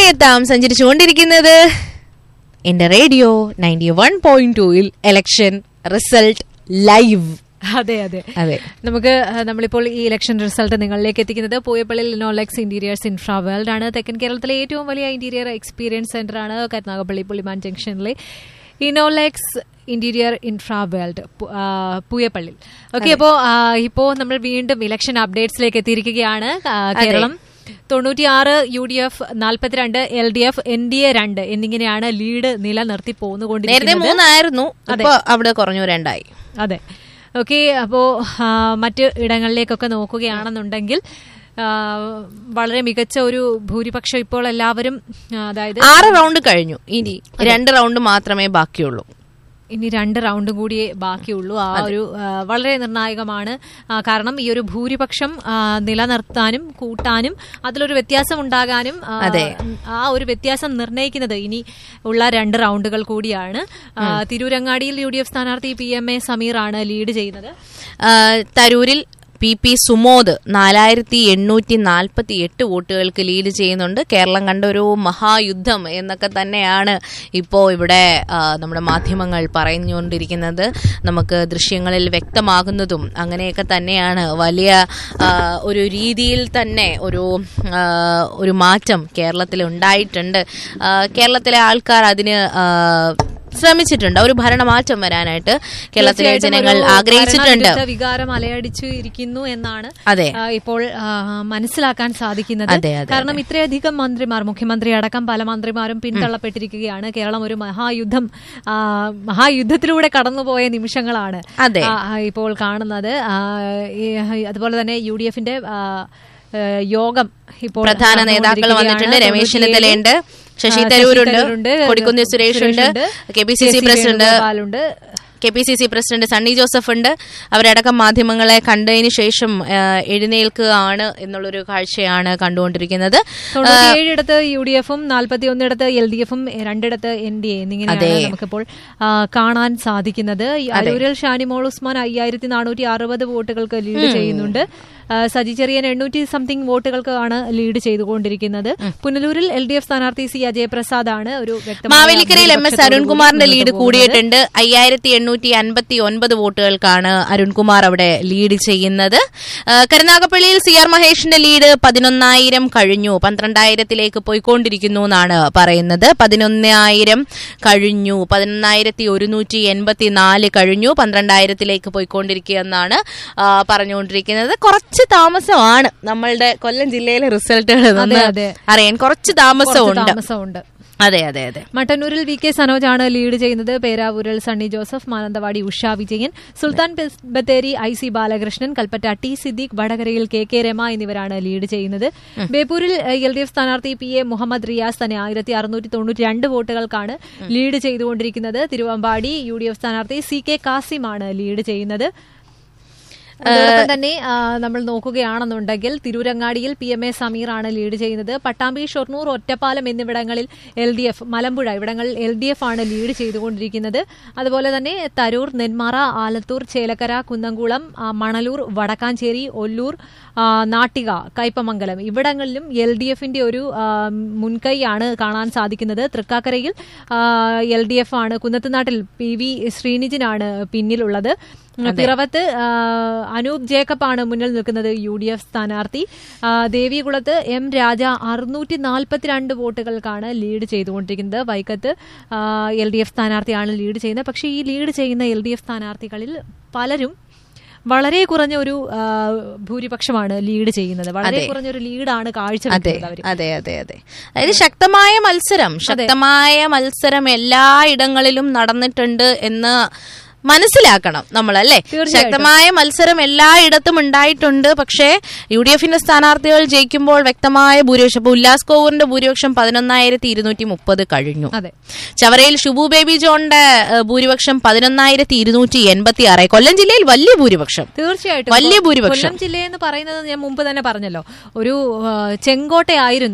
എത്താം സഞ്ചരിച്ചുകൊണ്ടിരിക്കുന്നത് എന്റെ radio 91.2 election result live. അതെ അതെ അതെ നമുക്ക് നമ്മളിപ്പോൾ ഈ ഇലക്ഷൻ റിസൾട്ട് നിങ്ങളിലേക്ക് എത്തിക്കുന്നത് പൂയപ്പള്ളിയിൽ ഇനോലെക്സ് ഇന്റീരിയേഴ്സ് ഇൻഫ്രാവേൾഡ് ആണ്. തെക്കൻ കേരളത്തിലെ ഏറ്റവും വലിയ ഇന്റീരിയർ എക്സ്പീരിയൻസ് സെന്റർ ആണ് കരുനാഗപ്പള്ളി പുളിമാൻ ജംഗ്ഷനിലെ ഇനോലെക്സ് ഇന്റീരിയർ ഇൻഫ്രാവേൾഡ് പൂയപ്പള്ളി. ഓക്കെ, ഇപ്പോൾ നമ്മൾ വീണ്ടും ഇലക്ഷൻ അപ്ഡേറ്റ്സിലേക്ക് എത്തിയിരിക്കുകയാണ്. കേരളം 96, UDF 42, LDF NDA 2 എന്നിങ്ങനെയാണ് ലീഡ് നിലനിർത്തി പോന്നുകൊണ്ടിരിക്കുന്നത്. 3 ആയിരുന്നു, അവിടെ കുറഞ്ഞു 2 ആയി. അതെ, ഓക്കെ. അപ്പോൾ മറ്റ് ഇടങ്ങളിലേക്കൊക്കെ നോക്കുകയാണെന്നുണ്ടെങ്കിൽ വളരെ മികച്ച ഒരു ഭൂരിപക്ഷം ഇപ്പോൾ എല്ലാവരും, അതായത് 6 റൗണ്ട് കഴിഞ്ഞു, ഇനി 2 റൗണ്ട് മാത്രമേ ബാക്കിയുള്ളൂ. ഇനി 2 റൗണ്ട് കൂടിയേ ബാക്കിയുള്ളൂ. ആ ഒരു വളരെ നിർണായകമാണ്. കാരണം ഈ ഒരു ഭൂരിപക്ഷം നിലനിർത്താനും കൂട്ടാനും അതിലൊരു വ്യത്യാസം ഉണ്ടാകാനും ആ ഒരു വ്യത്യാസം നിർണ്ണയിക്കുന്നത് ഇനി ഉള്ള 2 റൗണ്ടുകൾ കൂടിയാണ്. തിരൂരങ്ങാടിയിൽ UDF സ്ഥാനാർത്ഥി PMA സമീർ ആണ് ലീഡ് ചെയ്യുന്നത്. തരൂരിൽ PP സുമോദ് 4848 വോട്ടുകൾക്ക് ലീഡ് ചെയ്യുന്നുണ്ട്. കേരളം കണ്ട ഒരു മഹായുദ്ധം എന്നൊക്കെ തന്നെയാണ് ഇപ്പോൾ ഇവിടെ നമ്മുടെ മാധ്യമങ്ങൾ പറഞ്ഞുകൊണ്ടിരിക്കുന്നത്. നമുക്ക് ദൃശ്യങ്ങളിൽ വ്യക്തമാകുന്നതും അങ്ങനെയൊക്കെ തന്നെയാണ്. വലിയ ഒരു രീതിയിൽ തന്നെ ഒരു മാറ്റം കേരളത്തിൽ ഉണ്ടായിട്ടുണ്ട്. കേരളത്തിലെ ആൾക്കാർ അതിന് ശ്രമിച്ചിട്ടുണ്ട്. ഒരു ഭരണമാറ്റം വരാനായിട്ട് കേരളത്തിലെ ജനങ്ങൾ ആഗ്രഹിച്ചിട്ടുണ്ട്. വികാരം അലയടിച്ചു ഇരിക്കുന്നു എന്നാണ് ഇപ്പോൾ മനസ്സിലാക്കാൻ സാധിക്കുന്നത്. കാരണം ഇത്രയധികം മന്ത്രിമാർ, മുഖ്യമന്ത്രി അടക്കം പല മന്ത്രിമാരും പിന്തള്ളപ്പെട്ടിരിക്കുകയാണ്. കേരളം ഒരു മഹായുദ്ധത്തിലൂടെ കടന്നുപോയ നിമിഷങ്ങളാണ് ഇപ്പോൾ കാണുന്നത്. അതുപോലെ തന്നെ UDFന്റെ യോഗം ഇപ്പോൾ പ്രധാന നേതാക്കൾ വന്നിട്ടുണ്ട്. രമേശ് ചെന്നിത്തലയുണ്ട്, ശശി തരൂരുണ്ട്, കൊടിക്കുന്നിൽ സുരേഷ് ഉണ്ട്, KPCC പ്രസിഡന്റ് സണ്ണി ജോസഫ് ഉണ്ട്. അവരടക്കം മാധ്യമങ്ങളെ കണ്ടതിന് ശേഷം എഴുന്നേൽക്കുകയാണ് എന്നുള്ളൊരു കാഴ്ചയാണ് കണ്ടുകൊണ്ടിരിക്കുന്നത്. 97 UDFും 41 LDFും 2 NDA എന്നിങ്ങനെയാണ് നമുക്കിപ്പോൾ കാണാൻ സാധിക്കുന്നത്. അരൂരിൽ ഷാനിമോൾ ഉസ്മാൻ 5460 വോട്ടുകൾക്ക് ലീഡ് ചെയ്യുന്നുണ്ട്. സജി ചെറിയൻ 800 വോട്ടുകൾക്കാണ് ലീഡ് ചെയ്തുകൊണ്ടിരിക്കുന്നത്. പുനലൂരിൽ LDF സ്ഥാനാർത്ഥി C അജയപ്രസാദ് ആണ്. ഒരു മാവേലിക്കരയിൽ MS അരുൺകുമാറിന്റെ ലീഡ് കൂടിയിട്ടുണ്ട്. 5859 വോട്ടുകൾക്കാണ് അരുൺകുമാർ അവിടെ ലീഡ് ചെയ്യുന്നത്. കരുനാഗപ്പള്ളിയിൽ CR മഹേഷിന്റെ ലീഡ് 11,000 കഴിഞ്ഞു, 12,000ലേക്ക് പോയിക്കൊണ്ടിരിക്കുന്നു എന്നാണ് പറയുന്നത്. 11,000 കഴിഞ്ഞു, 11,184 കഴിഞ്ഞു, 12,000ലേക്ക് പോയിക്കൊണ്ടിരിക്കുക എന്നാണ് പറഞ്ഞുകൊണ്ടിരിക്കുന്നത്. കുറച്ച് താമസമാണ് നമ്മളുടെ കൊല്ലം ജില്ലയിലെ റിസൾട്ടുകൾ അറിയാൻ, കുറച്ച് താമസമുണ്ട്. അതെ അതെ അതെ. മട്ടന്നൂരിൽ VK സനോജാണ് ലീഡ് ചെയ്യുന്നത്. പേരാവൂരിൽ സണ്ണി ജോസഫ്, മാനന്തവാടി ഉഷ വിജയൻ, സുൽത്താൻ ബത്തേരി IC ബാലകൃഷ്ണൻ, കൽപ്പറ്റ T സിദ്ദീഖ്, വടകരയിൽ KK രമ എന്നിവരാണ് ലീഡ് ചെയ്യുന്നത്. ബേപ്പൂരിൽ LDF സ്ഥാനാർത്ഥി PA മുഹമ്മദ് റിയാസ് തന്നെ 1692 വോട്ടുകൾക്കാണ് ലീഡ് ചെയ്തുകൊണ്ടിരിക്കുന്നത്. തിരുവമ്പാടി UDF സ്ഥാനാർത്ഥി CK കാസിമാണ് ലീഡ് ചെയ്യുന്നത്. അതോടൊപ്പം തന്നെ നമ്മൾ നോക്കുകയാണെന്നുണ്ടെങ്കിൽ തിരൂരങ്ങാടിയിൽ PMA സമീർ ആണ് ലീഡ് ചെയ്യുന്നത്. പട്ടാമ്പി, ഷൊർണൂർ, ഒറ്റപ്പാലം എന്നിവിടങ്ങളിൽ LDF, മലമ്പുഴ ഇവിടങ്ങളിൽ LDF ആണ് ലീഡ് ചെയ്തുകൊണ്ടിരിക്കുന്നത്. അതുപോലെ തന്നെ തരൂർ, നെന്മാറ, ആലത്തൂർ, ചേലക്കര, കുന്നംകുളം, മണലൂർ, വടക്കാഞ്ചേരി, ഒല്ലൂർ, നാട്ടിക, കയ്പമംഗലം ഇവിടങ്ങളിലും LDFന്റെ ഒരു മുൻകൈയാണ് കാണാൻ സാധിക്കുന്നത്. തൃക്കാക്കരയിൽ LDF ആണ്. കുന്നത്തുനാട്ടിൽ PV ശ്രീനിജിനാണ് പിന്നിലുള്ളത്. പിറവത്ത് അനൂപ് ജേക്കബ് ആണ് മുന്നിൽ നിൽക്കുന്നത്, UDF സ്ഥാനാർത്ഥി. ദേവികുളത്ത് M രാജ 642 വോട്ടുകൾക്കാണ് ലീഡ് ചെയ്തുകൊണ്ടിരിക്കുന്നത്. വൈക്കത്ത് LDF സ്ഥാനാർത്ഥിയാണ് ലീഡ് ചെയ്യുന്നത്. പക്ഷേ ഈ ലീഡ് ചെയ്യുന്ന LDF സ്ഥാനാർത്ഥികളിൽ പലരും വളരെ കുറഞ്ഞ ഒരു ഭൂരിപക്ഷമാണ് ലീഡ് ചെയ്യുന്നത്. വളരെ കുറഞ്ഞൊരു ലീഡാണ് കാഴ്ചവെക്കുന്നത്. അതെ അതെ അതെ. അതായത് ശക്തമായ മത്സരം എല്ലായിടങ്ങളിലും നടന്നിട്ടുണ്ട് എന്ന് മനസ്സിലാക്കണം നമ്മളല്ലേ. ശക്തമായ മത്സരം എല്ലായിടത്തും ഉണ്ടായിട്ടുണ്ട്. പക്ഷേ UDFന്റെ സ്ഥാനാർത്ഥികൾ ജയിക്കുമ്പോൾ വ്യക്തമായ ഭൂരിപക്ഷം. ഉല്ലാസ് കോവൂറിന്റെ ഭൂരിപക്ഷം 11,230 കഴിഞ്ഞു. ചവറയിൽ ഷുബു ബേബി ജോണിന്റെ ഭൂരിപക്ഷം 11,286. കൊല്ലം ജില്ലയിൽ വലിയ ഭൂരിപക്ഷം, തീർച്ചയായിട്ടും വലിയ ഭൂരിപക്ഷം. കൊല്ലം ജില്ല എന്ന് പറയുന്നത് ഞാൻ മുമ്പ് തന്നെ പറഞ്ഞല്ലോ, ഒരു ചെങ്കോട്ടയായിരുന്നു.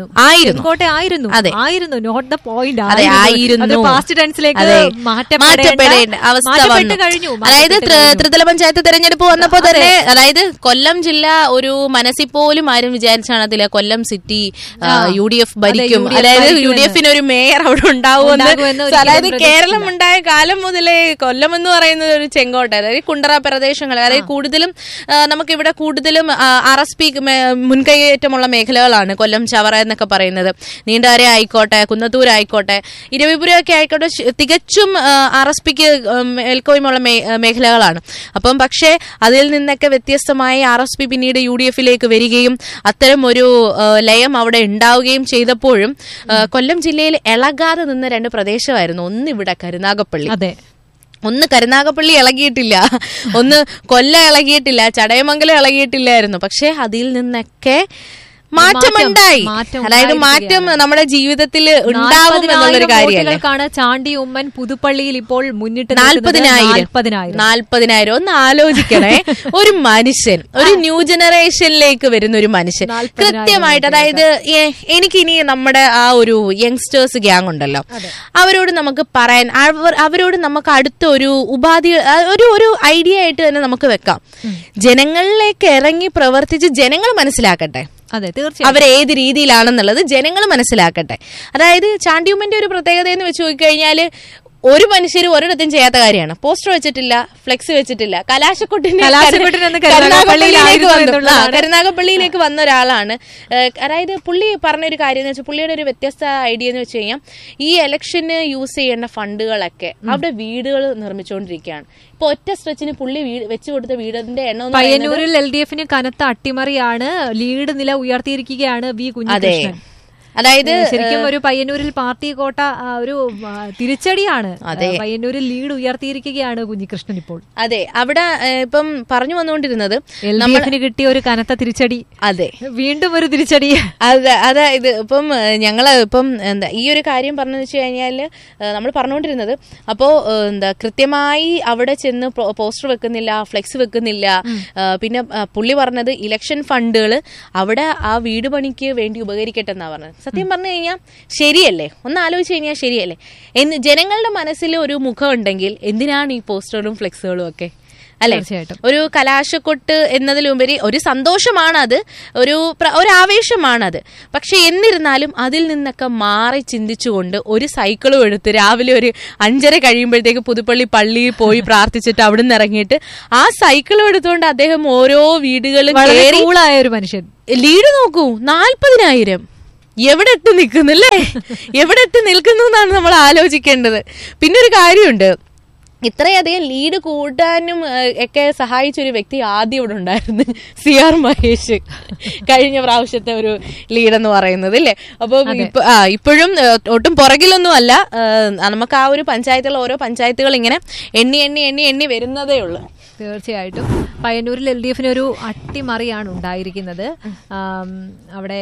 Not the point. പാസ്റ്റ് ടെൻസിലേക്ക് മാറ്റപ്പെടേണ്ട അവസ്ഥ കഴിഞ്ഞു. അതായത് ത്രിതല പഞ്ചായത്ത് തെരഞ്ഞെടുപ്പ് വന്നപ്പോ തന്നെ, അതായത് കൊല്ലം ജില്ല ഒരു മനസ്സിൽ പോലും ആരും വിചാരിച്ചാണതില്ല കൊല്ലം സിറ്റി UDF ഭരിക്കും, അതായത് UDFന് ഒരു മേയർ അവിടെ ഉണ്ടാവുമെന്ന്. അതായത് കേരളം ഉണ്ടായ കാലം മുതലേ കൊല്ലം എന്ന് പറയുന്നത് ഒരു ചെങ്കോട്ട, അതായത് കുണ്ടറ പ്രദേശങ്ങൾ, അതായത് കൂടുതലും നമുക്കിവിടെ കൂടുതലും RSP മുൻകൈയേറ്റമുള്ള മേഖലകളാണ് കൊല്ലം, ചവറ എന്നൊക്കെ പറയുന്നത്. നീണ്ടകര ആയിക്കോട്ടെ, കുന്നത്തൂർ ആയിക്കോട്ടെ, ഇരവിപുരം ഒക്കെ ആയിക്കോട്ടെ, തികച്ചും RSPക്ക് മേൽക്കോയ്മയുള്ള മേഖലകളാണ്. അപ്പം പക്ഷേ അതിൽ നിന്നൊക്കെ വ്യത്യസ്തമായി RSP പിന്നീട് UDFിലേക്ക് വരികയും അത്തരം ഒരു ലയം അവിടെ ഉണ്ടാവുകയും ചെയ്തപ്പോഴും കൊല്ലം ജില്ലയിൽ ഇളകാതെ നിന്ന 2 പ്രദേശമായിരുന്നു. ഒന്നിവിടെ കരുനാഗപ്പള്ളി, ഒന്ന് കരുനാഗപ്പള്ളി ഇളകിയിട്ടില്ല, ഒന്ന് കൊല്ലം ഇളകിയിട്ടില്ല, ചടയമംഗലം ഇളകിയിട്ടില്ലായിരുന്നു. പക്ഷെ അതിൽ നിന്നൊക്കെ മാറ്റമുണ്ടായി. അതായത് മാറ്റം നമ്മുടെ ജീവിതത്തിൽ ഉണ്ടാവും എന്നുള്ളൊരു കാര്യമാണ്. ചാണ്ടി ഉമ്മൻ പുതുപ്പള്ളിയിൽ ഇപ്പോൾ മുന്നിട്ട് 40,000. ഒന്ന് ആലോചിക്കണേ, ഒരു മനുഷ്യൻ, ഒരു ന്യൂ ജനറേഷനിലേക്ക് വരുന്ന ഒരു മനുഷ്യൻ കൃത്യമായിട്ട്, അതായത് എനിക്കിനി നമ്മുടെ ആ ഒരു യങ്സ്റ്റേഴ്സ് ഗ്യാങ് ഉണ്ടല്ലോ, അവരോട് നമുക്ക് പറയാൻ, അവരോട് നമുക്ക് അടുത്ത ഒരു ഉപാധി, ഒരു ഐഡിയ ആയിട്ട് തന്നെ നമുക്ക് വെക്കാം. ജനങ്ങളിലേക്ക് ഇറങ്ങി പ്രവർത്തിച്ച് ജനങ്ങൾ മനസ്സിലാക്കട്ടെ അവരേത് രീതിയിലാണെന്നുള്ളത്, ജനങ്ങൾ മനസ്സിലാക്കട്ടെ. അതായത് ചാണ്ടിയുമ്മന്റെ ഒരു പ്രത്യേകത എന്ന് വെച്ച് നോക്കിക്കഴിഞ്ഞാല് ഒരു മനുഷ്യരും ഒരിടത്തും ചെയ്യാത്ത കാര്യമാണ്. പോസ്റ്റർ വെച്ചിട്ടില്ല, ഫ്ലെക്സ് വെച്ചിട്ടില്ല. കരുനാഗപ്പള്ളിയിലേക്ക് വന്ന ഒരാളാണ്. അതായത് പുള്ളി പറഞ്ഞൊരു കാര്യം എന്ന് വെച്ചാൽ, പുള്ളിയുടെ ഒരു വ്യത്യസ്ത ഐഡിയ എന്ന് വെച്ച് കഴിഞ്ഞാൽ, ഈ ഇലക്ഷന് യൂസ് ചെയ്യേണ്ട ഫണ്ടുകളൊക്കെ അവിടെ വീടുകൾ നിർമ്മിച്ചുകൊണ്ടിരിക്കുകയാണ്. ഇപ്പൊ ഒറ്റ സ്ട്രെച്ചിന് പുള്ളി വെച്ചു കൊടുത്ത വീടിന്റെ എണ്ണം, പയ്യന്നൂരിൽ LDFന് കനത്ത അട്ടിമറിയാണ്, ലീഡ് നില ഉയർത്തിയിരിക്കുകയാണ് വി കുഞ്ഞികൃഷ്ണൻ. അതായത് ശരിക്കും ഒരു പയ്യന്നൂരിൽ പാർട്ടി കോട്ട ഒരു തിരിച്ചടിയാണ്. പയ്യന്നൂരിൽ ലീഡ് ഉയർത്തിയിരിക്കുകയാണ് കുഞ്ഞികൃഷ്ണൻ ഇപ്പോൾ. അതെ, അവിടെ ഇപ്പം പറഞ്ഞു വന്നുകൊണ്ടിരുന്നത് LDFന് കിട്ടിയ ഒരു കനത്ത തിരിച്ചടി. അതെ, വീണ്ടും ഒരു തിരിച്ചടി. അതായത് ഇപ്പം ഞങ്ങള് ഇപ്പം എന്താ ഈ ഒരു കാര്യം പറഞ്ഞു വെച്ച് കഴിഞ്ഞാല് നമ്മൾ പറഞ്ഞുകൊണ്ടിരുന്നത്, അപ്പോ എന്താ കൃത്യമായി അവിടെ ചെന്ന് പോസ്റ്റർ വെക്കുന്നില്ല, ഫ്ലെക്സ് വെക്കുന്നില്ല. പിന്നെ പുള്ളി പറഞ്ഞത് ഇലക്ഷൻ ഫണ്ടുകള് അവിടെ ആ വീട് പണിക്ക് വേണ്ടി ഉപകരിക്കട്ടെ എന്നാ പറഞ്ഞത്. സത്യം പറഞ്ഞു കഴിഞ്ഞാൽ ശരിയല്ലേ? ഒന്ന് ആലോചിച്ച് കഴിഞ്ഞാൽ ശരിയല്ലേ? ജനങ്ങളുടെ മനസ്സിൽ ഒരു മുഖം ഉണ്ടെങ്കിൽ എന്തിനാണ് ഈ പോസ്റ്ററും ഫ്ലെക്സുകളും ഒക്കെ, അല്ലെ? ഒരു കലാശക്കൊട്ട് എന്നതിലുപരി ഒരു സന്തോഷമാണത്, ഒരു ആവേശമാണത്. പക്ഷെ എന്നിരുന്നാലും അതിൽ നിന്നൊക്കെ മാറി ചിന്തിച്ചുകൊണ്ട് ഒരു സൈക്കിളും എടുത്ത് രാവിലെ ഒരു 5:30 കഴിയുമ്പോഴത്തേക്ക് പുതുപ്പള്ളി പള്ളിയിൽ പോയി പ്രാർത്ഥിച്ചിട്ട് അവിടെ നിന്ന് ഇറങ്ങിയിട്ട് ആ സൈക്കിളും എടുത്തുകൊണ്ട് അദ്ദേഹം ഓരോ വീടുകളും കയറി, ഒരു മനുഷ്യൻ ലീഡ് നോക്കൂ 40,000. എവിടെ എത്തി നിൽക്കുന്നു അല്ലേ? എവിടെ എത്തി നിൽക്കുന്നു എന്നാണ് നമ്മൾ ആലോചിക്കേണ്ടത്. പിന്നെ ഒരു കാര്യമുണ്ട്, ഇത്രയധികം ലീഡ് കൂട്ടാനും ഒക്കെ സഹായിച്ചൊരു വ്യക്തി ആദ്യം ഇവിടെ ഉണ്ടായിരുന്നു, CR മഹേഷ്. കഴിഞ്ഞ പ്രാവശ്യത്തെ ഒരു ലീഡെന്ന് പറയുന്നത് ഇല്ലേ? അപ്പൊ ഇപ്പോഴും ഒട്ടും പുറകിലൊന്നും അല്ല. നമുക്ക് ആ ഒരു പഞ്ചായത്തുകൾ, ഓരോ പഞ്ചായത്തുകൾ ഇങ്ങനെ എണ്ണി എണ്ണി എണ്ണി എണ്ണി വരുന്നതേ ഉള്ളൂ. തീർച്ചയായിട്ടും പയ്യന്നൂരിൽ LDFന് ഒരു അട്ടിമറിയാണ് ഉണ്ടായിരിക്കുന്നത്. അവിടെ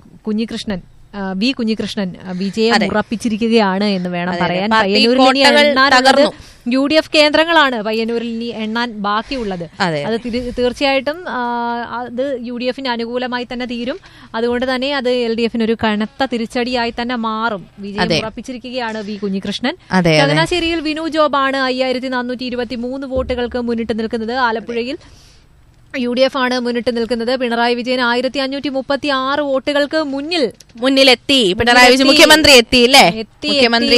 വി കുഞ്ഞികൃഷ്ണൻ വിജയം ഉറപ്പിച്ചിരിക്കുകയാണ് എന്ന് വേണം പറയാൻ. പയ്യന്നൂരിൽ UDF കേന്ദ്രങ്ങളാണ് പയ്യന്നൂരിൽ ഇനി എണ്ണാൻ ബാക്കിയുള്ളത്. അത് തീർച്ചയായിട്ടും അത് UDFന് അനുകൂലമായി തന്നെ തീരും. അതുകൊണ്ട് തന്നെ അത് LDFന് ഒരു കനത്ത തിരിച്ചടിയായി തന്നെ മാറും. വിജയം ഉറപ്പിച്ചിരിക്കുകയാണ് വി കുഞ്ഞികൃഷ്ണൻ. ചങ്ങനാശ്ശേരിയിൽ വിനു ജോബാണ് 5423 വോട്ടുകൾക്ക് മുന്നിട്ട് നിൽക്കുന്നത്. ആലപ്പുഴയിൽ UDF ആണ് മുന്നിട്ട് നിൽക്കുന്നത്. പിണറായി വിജയൻ 1536 വോട്ടുകൾക്ക് മുന്നിലെത്തി. പിണറായി വിജയൻ മുഖ്യമന്ത്രി എത്തിയില്ലേ? മുഖ്യമന്ത്രി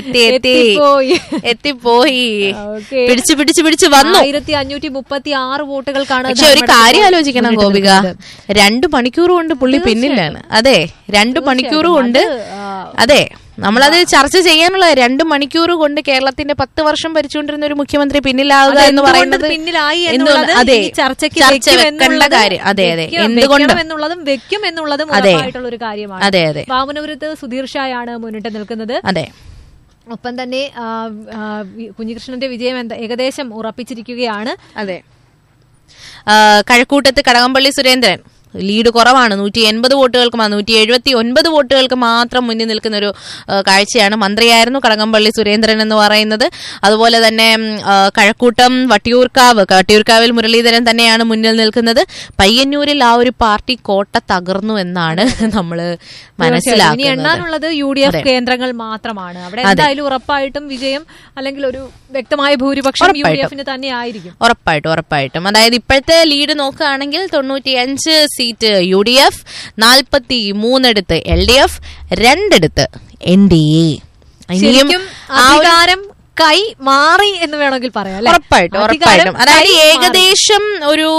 എത്തിപ്പോയി, പിടിച്ചു വന്നു. 1536 വോട്ടുകൾക്കാണ്. പക്ഷെ ഒരു കാര്യം ആലോചിക്കണം ഗോപിക, 2 മണിക്കൂർ കൊണ്ട് പുള്ളി പിന്നിലാണ്. അതെ, 2 മണിക്കൂർ കൊണ്ട്. അതെ, നമ്മളത് ചർച്ച ചെയ്യാനുള്ള 2 മണിക്കൂർ കൊണ്ട് കേരളത്തിന്റെ 10 വർഷം ഭരിച്ചുകൊണ്ടിരുന്ന ഒരു മുഖ്യമന്ത്രി പിന്നിലാവുക എന്ന് പറയുന്നത്, അതെ, ചർച്ച വെക്കേണ്ട കാര്യം. അതെ അതെ, എന്തുകൊണ്ടെന്നുള്ളതും വെക്കും എന്നുള്ളതും ഉറപ്പായിട്ടുള്ള ഒരു കാര്യമാണ്. അതെ അതെ, വാമനപുരത്ത് സുധീർ ഷായാണ് മുന്നിട്ട് നിൽക്കുന്നത്. അതെ, ഒപ്പം തന്നെ കുഞ്ഞികൃഷ്ണന്റെ വിജയം ഏകദേശം ഉറപ്പിച്ചിരിക്കുകയാണ്. അതെ, കഴക്കൂട്ടത്ത് കടകംപള്ളി സുരേന്ദ്രൻ ലീഡ് കുറവാണ്. 180 വോട്ടുകൾക്ക് 179 വോട്ടുകൾക്ക് മാത്രം മുന്നിൽ നിൽക്കുന്ന ഒരു കാഴ്ചയാണ്. മന്ത്രിയായിരുന്നു കടകംപള്ളി സുരേന്ദ്രൻ എന്ന് പറയുന്നത്. അതുപോലെ തന്നെ കഴക്കൂട്ടം, വട്ടിയൂർക്കാവിൽ മുരളീധരൻ തന്നെയാണ് മുന്നിൽ നിൽക്കുന്നത്. പയ്യന്നൂരിൽ ആ ഒരു പാർട്ടി കോട്ട തകർന്നു എന്നാണ് നമ്മൾ മനസ്സിലാക്കുന്നത്. ഇനി എണ്ണാനുള്ളത് UDF കേന്ദ്രങ്ങൾ മാത്രമാണ്. അവിടെ എന്തായാലും ഉറപ്പായിട്ടും വിജയം അല്ലെങ്കിൽ ഒരു വ്യക്തമായ ഭൂരിപക്ഷം UDFന് തന്നെ ആയിരിക്കും. ഉറപ്പായിട്ടും. അതായത് ഇപ്പോഴത്തെ ലീഡ് നോക്കുകയാണെങ്കിൽ 95 സീറ്റ് UDF, 43 LDF, 2 NDA. അധികാരം കൈ മാറി എന്ന് വേണമെങ്കിൽ പറയാം. ഉറപ്പായിട്ടും. അതായത് ഏകദേശം ഒരു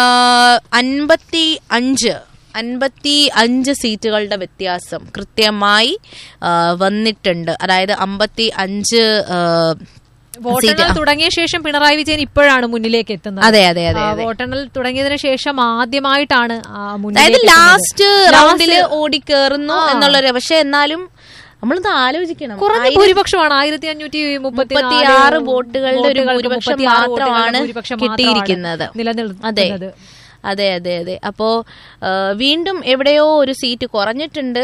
55 സീറ്റുകളുടെ വ്യത്യാസം കൃത്യമായി വന്നിട്ടുണ്ട്. അതായത് 55 വോട്ടെണ്ണൽ തുടങ്ങിയ ശേഷം പിണറായി വിജയൻ ഇപ്പോഴാണ് മുന്നിലേക്ക് എത്തുന്നത്. അതെ. വോട്ടെണ്ണൽ തുടങ്ങിയതിനു ശേഷം ആദ്യമായിട്ടാണ് അതായത് ലാസ്റ്റ് റൗണ്ടില് ഓടിക്കേറുന്നു എന്നുള്ളൊരു. പക്ഷെ എന്നാലും നമ്മളത് ആലോചിക്കണം, കുറഞ്ഞ ഭൂരിപക്ഷമാണ് 1536 വോട്ടുകളുടെ ഒരു ഭൂരിപക്ഷം മാത്രമാണ് കിട്ടിയിരിക്കുന്നത്. നിലനിൽക്കുന്നത്. അതെ. അപ്പോ വീണ്ടും എവിടെയോ ഒരു സീറ്റ് കുറഞ്ഞിട്ടുണ്ട്.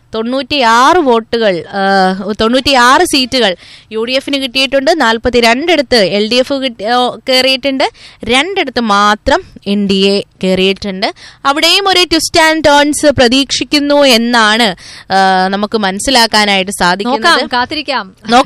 96 സീറ്റുകൾ UDFന് കിട്ടിയിട്ടുണ്ട്. 42 LDF കയറിയിട്ടുണ്ട്. 2 മാത്രം NDA കയറിയിട്ടുണ്ട്. അവിടെയും ഒരു ട്വിസ്റ്റ് ആൻഡ് ടേൺസ് പ്രതീക്ഷിക്കുന്നു എന്നാണ് നമുക്ക് മനസ്സിലാക്കാനായിട്ട് സാധിക്കുന്നത്. കാത്തിരിക്കാം.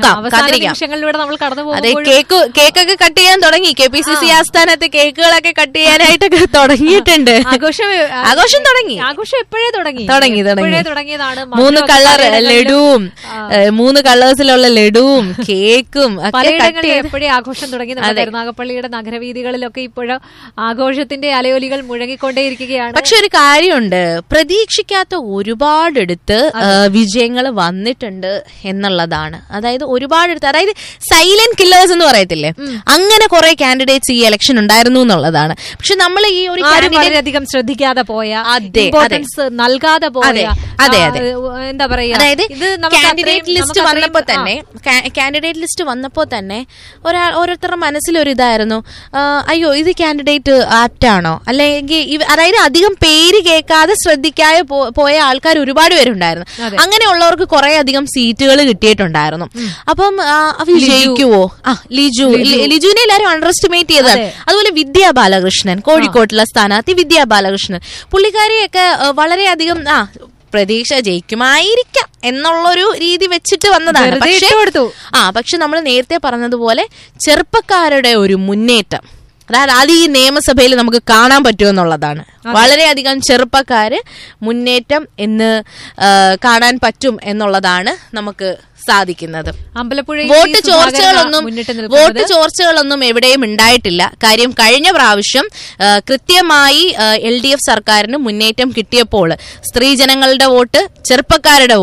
അതെ, കേക്കൊക്കെ കട്ട് ചെയ്യാൻ തുടങ്ങി. KPCC ആസ്ഥാനത്ത് കേക്കുകളൊക്കെ കട്ട് ചെയ്യാനായിട്ടൊക്കെ തുടങ്ങിയിട്ടുണ്ട്. ആഘോഷം തുടങ്ങി. എപ്പോഴേ തുടങ്ങിയതാണ്. 3 കളർ ലഡുവും 3 കളേഴ്സിലുള്ള ലഡുവും കേക്കും എപ്പോഴേ ആഘോഷം തുടങ്ങി. കരുനാഗപ്പള്ളിയുടെ നഗരവീഥികളിലൊക്കെ ഇപ്പോഴും ആഘോഷത്തിന്റെ അലയൊലികൾ മുഴങ്ങിക്കൊണ്ടേയിരിക്കുകയാണ്. പക്ഷെ ഒരു കാര്യമുണ്ട്, പ്രതീക്ഷിക്കാത്ത ഒരുപാടെടുത്ത് വിജയങ്ങൾ വന്നിട്ടുണ്ട് എന്നുള്ളതാണ്. അതായത് ഒരുപാടെടുത്ത്, അതായത് സൈലന്റ് കില്ലേഴ്സ് എന്ന് പറയത്തില്ലേ, അങ്ങനെ കുറെ കാൻഡിഡേറ്റ്സ് ഈ ഇലക്ഷൻ ഉണ്ടായിരുന്നു എന്നുള്ളതാണ്. പക്ഷെ നമ്മൾ ഈ ഒരു വളരെയധികം ശ്രദ്ധിക്കാതെ പോയ, ഇമ്പോർട്ടൻസ് നൽകാതെ പോയ, എന്താ പറയാ, അതായത് കാൻഡിഡേറ്റ് ലിസ്റ്റ് വന്നപ്പോ തന്നെ ഓരോരുത്തരുടെ മനസ്സിലൊരു ഇതായിരുന്നു, അയ്യോ ഇത് കാൻഡിഡേറ്റ് ആപ്റ്റാണോ, അല്ലെങ്കിൽ അതായത് അധികം പേര് കേൾക്കാതെ ശ്രദ്ധിക്കാതെ പോയ ആൾക്കാർ ഒരുപാട് പേരുണ്ടായിരുന്നു. അങ്ങനെയുള്ളവർക്ക് കുറെ അധികം സീറ്റുകൾ കിട്ടിയിട്ടുണ്ടായിരുന്നു. അപ്പം വിജയിക്കുവോ? ലിജുവിനെ എല്ലാവരും അണ്ടർ എസ്റ്റിമേറ്റ് ചെയ്തതാണ്. അതുപോലെ വിദ്യാ ബാലകൃഷ്ണൻ, കോഴിക്കോട്ടുള്ള സ്ഥാനാർത്ഥി വിദ്യാ ബാലകൃഷ്ണൻ, പുള്ളിക്കാരിയൊക്കെ വളരെയധികം പ്രതീക്ഷ ജയിക്കുമായിരിക്കാം എന്നുള്ളൊരു രീതി വെച്ചിട്ട് വന്നതാണ്. പക്ഷെ നമ്മൾ നേരത്തെ പറഞ്ഞതുപോലെ ചെറുപ്പക്കാരുടെ ഒരു മുന്നേറ്റം, അതായത് അത് ഈ നിയമസഭയിൽ നമുക്ക് കാണാൻ പറ്റുമെന്നുള്ളതാണ്. വളരെയധികം ചെറുപ്പക്കാര് മുന്നേറ്റം എന്ന് കാണാൻ പറ്റും എന്നുള്ളതാണ് നമുക്ക് സാധിക്കുന്നത്. വോട്ട് ചോർച്ചകളൊന്നും എവിടെയും ഉണ്ടായിട്ടില്ല. കാര്യം കഴിഞ്ഞ പ്രാവശ്യം കൃത്യമായി LDF സർക്കാരിന് മുന്നേറ്റം കിട്ടിയപ്പോൾ സ്ത്രീജനങ്ങളുടെ വോട്ട്, ചെറുപ്പക്കാരുടെ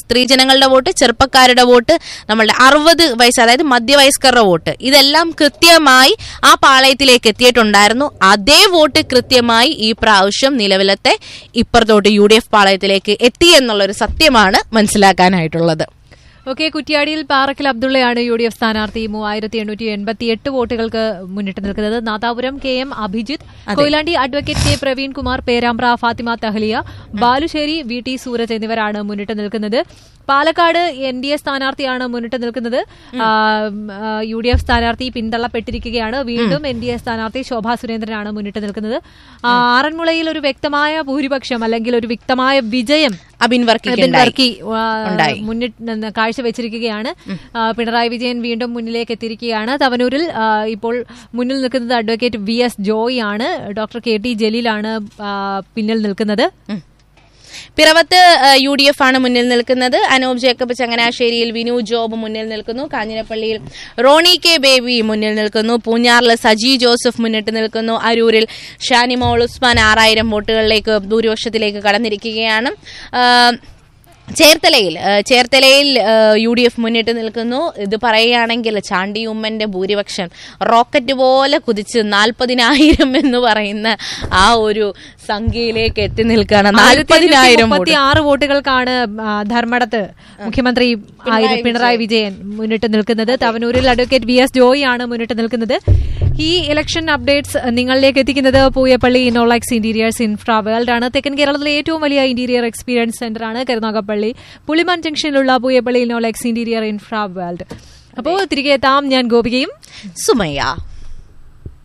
വോട്ട്, നമ്മളുടെ 60 വയസ്സ്, അതായത് മധ്യവയസ്കരുടെ വോട്ട്, ഇതെല്ലാം കൃത്യമായി ആ പാളയത്തിലേക്ക് എത്തിയിട്ടുണ്ടായിരുന്നു. അതേ വോട്ട് കൃത്യമായി ഈ പ്രാവശ്യം നിലവിലത്തെ ഇപ്പുറത്തോട്ട് UDF പാളയത്തിലേക്ക് എത്തി എന്നുള്ളൊരു സത്യമാണ് മനസ്സിലാക്കാനായിട്ടുള്ളത്. കുറ്റ്യാടിയിൽ പാറക്കൽ അബ്ദുള്ളയാണ് UDF സ്ഥാനാർത്ഥി. 3888 വോട്ടുകൾക്ക് മുന്നിട്ട് നിൽക്കുന്നത്. Nadapuram KM Abhijith, Koyilandy advocate K Praveenkumar, Perambra Fathima Thahliya, Balussery VT Sooraj എന്നിവരാണ് മുന്നിട്ട് നിൽക്കുന്നത്. പാലക്കാട് NDA സ്ഥാനാർത്ഥിയാണ് മുന്നിട്ട് നിൽക്കുന്നത്. UDF സ്ഥാനാർത്ഥി പിന്തള്ളപ്പെട്ടിരിക്കുകയാണ്. വീണ്ടും NDA സ്ഥാനാർത്ഥി ശോഭാ സുരേന്ദ്രനാണ് മുന്നിട്ട് നിൽക്കുന്നത്. ആറന്മുളയിൽ ഒരു വ്യക്തമായ ഭൂരിപക്ഷം അല്ലെങ്കിൽ ഒരു വ്യക്തമായ വിജയം അബിൻ വർക്കി മുന്നിട്ട് കാഴ്ചവെച്ചിരിക്കുകയാണ്. പിണറായി വിജയൻ വീണ്ടും മുന്നിലേക്ക് എത്തിയിരിക്കുകയാണ്. തവനൂരിൽ ഇപ്പോൾ മുന്നിൽ നിൽക്കുന്നത് അഡ്വക്കേറ്റ് VS ജോയ് ആണ്. ഡോക്ടർ KT ജലീലാണ് പിന്നിൽ നിൽക്കുന്നത്. പിറവത്ത് UDF ആണ് മുന്നിൽ നിൽക്കുന്നത്. അനൂപ് ജേക്കബ് ചങ്ങനാശ്ശേരിയിൽ വിനു ജോബ് മുന്നിൽ നിൽക്കുന്നു. കാഞ്ഞിരപ്പള്ളിയിൽ റോണി K ബേബി മുന്നിൽ നിൽക്കുന്നു. പൂഞ്ഞാറിൽ സജി ജോസഫ് മുന്നിട്ട് നിൽക്കുന്നു. അരൂരിൽ ഷാനിമോൾ ഉസ്മാൻ 6000 വോട്ടുകളിലേക്ക് ഭൂരിപക്ഷത്തിലേക്ക് കടന്നിരിക്കുകയാണ്. ചേർത്തലയിൽ UDF മുന്നിട്ട് നിൽക്കുന്നു. ഇത് പറയുകയാണെങ്കിൽ ചാണ്ടി ഉമ്മന്റെ ഭൂരിപക്ഷം റോക്കറ്റ് പോലെ കുതിച്ച് 40,000 എന്ന് പറയുന്ന ആ ഒരു സംഖ്യയിലേക്ക് എത്തി നിൽക്കുകയാണ്. 40,036 വോട്ടുകൾക്കാണ് ധർമ്മടത്ത് മുഖ്യമന്ത്രി പിണറായി വിജയൻ മുന്നിട്ട് നിൽക്കുന്നത്. തവനൂരിൽ അഡ്വക്കേറ്റ് VS ജോയ് ആണ് മുന്നിട്ട് നിൽക്കുന്നത്. ഈ ഇലക്ഷൻ അപ്ഡേറ്റ്സ് നിങ്ങളിലേക്ക് എത്തിക്കുന്നത് പൂയപ്പള്ളി ഇന്നോളക്സ് ഇന്റീരിയേഴ്സ് ഇൻഫ്രാ വേൾഡ് ആണ്. തെക്കൻ കേരളത്തിലെ ഏറ്റവും വലിയ ഇന്റീരിയർ എക്സ്പീരിയൻസ് സെന്റർ ആണ് Karunagappally Puliman ജംഗ്ഷനിലുള്ള Pooyappally ഇന്നോളക്സ് interior infra world. അപ്പോൾ തിരികെ എത്താം. ഞാൻ ഗോപികയും സുമയ്യ.